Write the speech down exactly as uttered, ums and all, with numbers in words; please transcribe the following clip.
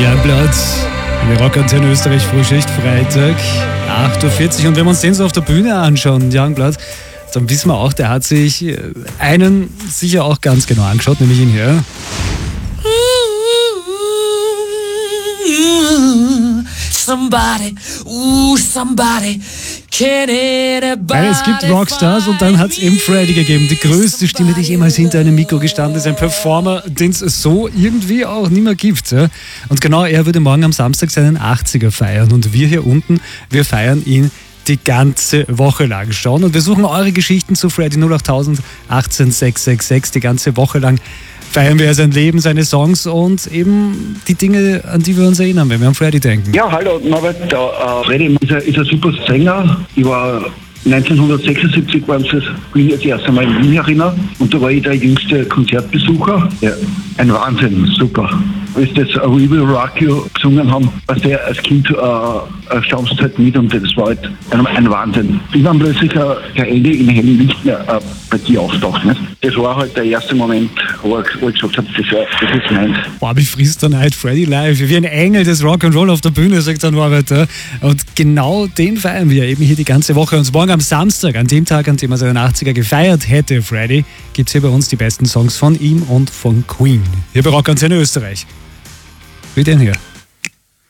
Youngblood, wir Rockantenne Österreich, Frühschicht, Freitag, acht Uhr vierzig. Und wenn wir uns den so auf der Bühne anschauen, Youngblood, dann wissen wir auch, der hat sich einen sicher auch ganz genau angeschaut, nämlich ihn hier. Somebody, ooh, somebody, can anybody. Es gibt Rockstars und dann hat es eben Freddie gegeben, die größte Stimme, die jemals hinter einem Mikro gestanden ist, ein Performer, den es so irgendwie auch nicht mehr gibt. Ja? Und genau er würde morgen am Samstag seinen achtziger feiern und wir hier unten, wir feiern ihn die ganze Woche lang schon und wir suchen eure Geschichten zu Freddie. Null acht null null achtzehn sechs sechs sechs, die ganze Woche lang feiern wir sein Leben, seine Songs und eben die Dinge, an die wir uns erinnern, wenn wir an Freddie denken. Ja, hallo Norbert, der äh, Freddie ist ein, ist ein super Sänger. Ich war neunzehnhundertsechsundsiebzig waren das, bin ich das erste Mal in Wien Arena und da war ich der jüngste Konzertbesucher. Ja, ein Wahnsinn, super. Als das We Will Rock You gesungen haben, als der als Kind äh, stammst halt mit und das war halt ein, ein Wahnsinn. Ich dann plötzlich äh, der Ende in hellen Licht äh, bei dir auftaucht. Nicht? Das war halt der erste Moment, wo ich, wo ich gesagt habe, das, das ist meins. Boah, mich frisst dann halt Freddie live, wie ein Engel des Rock'n'Roll auf der Bühne, sagt dann Norbert. Und genau den feiern wir eben hier die ganze Woche. Und morgen am Samstag, an dem Tag, an dem er seinen achtziger gefeiert hätte, Freddie, gibt es hier bei uns die besten Songs von ihm und von Queen. Hier bei Rockantenne Österreich. Wie den hier.